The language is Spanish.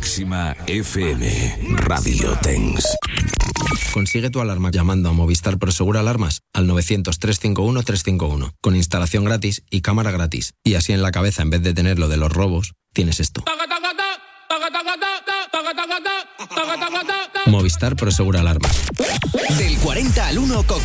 Máxima FM, Radio Tens. Consigue tu alarma llamando a Movistar Prosegur Alarmas al 900-351-351, con instalación gratis y cámara gratis. Y así en la cabeza, en vez de tener lo de los robos, tienes esto. Movistar Prosegur Alarmas. Del 40 al 1 con